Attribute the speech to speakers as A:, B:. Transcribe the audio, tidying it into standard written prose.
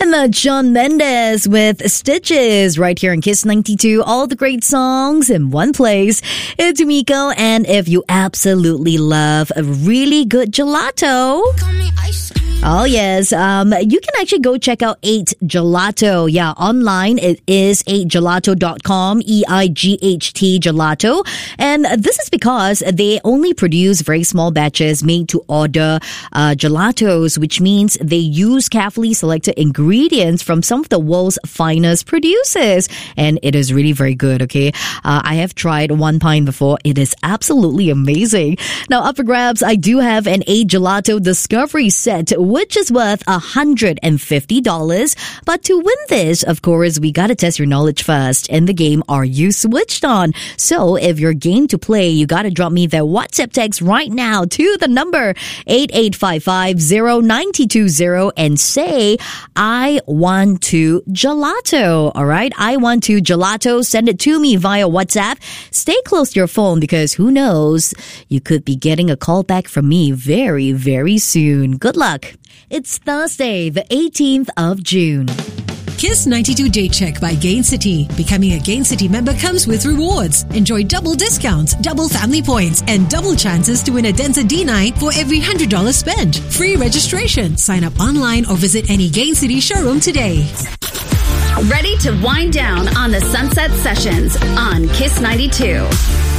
A: And that's Shawn Mendes with Stitches right here in Kiss 92. All the great songs in one place. It's Miko, and if you absolutely love a really good gelato, oh yes, you can actually go check out 8 Gelato. Yeah, online it is 8gelato.com, EIGHT Gelato. And this is because they only produce very small batches made to order gelatos, which means they use carefully selected ingredients from some of the world's finest producers. And it is really very good, okay? I have tried one pint before. It is absolutely amazing. Now, up for grabs, I do have an 8 Gelato Discovery Set, which is worth $150. But to win this, of course, we gotta test your knowledge first. In the game, are you switched on? So if you're game to play, you gotta drop me that WhatsApp text right now to the number 8855-0920 and say, I want to gelato. All right? I want to gelato. Send it to me via WhatsApp. Stay close to your phone because who knows? You could be getting a call back from me very, very soon. Good luck. It's Thursday, the 18th of June.
B: Kiss 92 Day Check by Gain City. Becoming a Gain City member comes with rewards. Enjoy double discounts, double family points, and double chances to win a Denza D9 for every $100 spent. Free registration. Sign up online or visit any Gain City showroom today.
C: Ready to wind down on the Sunset Sessions on Kiss 92.